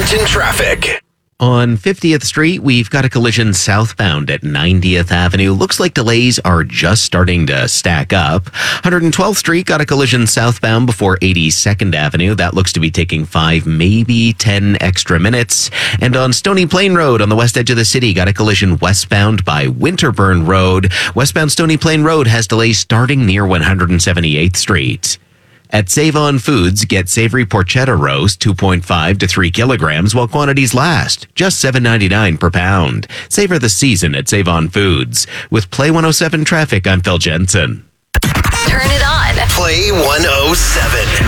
Edmonton traffic. On 50th Street, we've got a collision southbound at 90th Avenue. Looks like delays are just starting to stack up. 112th Street got a collision southbound before 82nd Avenue. That looks to be taking 5, maybe 10 extra minutes. And on Stony Plain Road on the west edge of the city, got a collision westbound by Winterburn Road. Westbound Stony Plain Road has delays starting near 178th Street. At Save On Foods, get savory porchetta roast, 2.5 to 3 kilograms, while quantities last. Just $7.99 per pound. Savor the season at Save On Foods. With Play 107 traffic, I'm Phil Jensen. Turn it on. Play 107.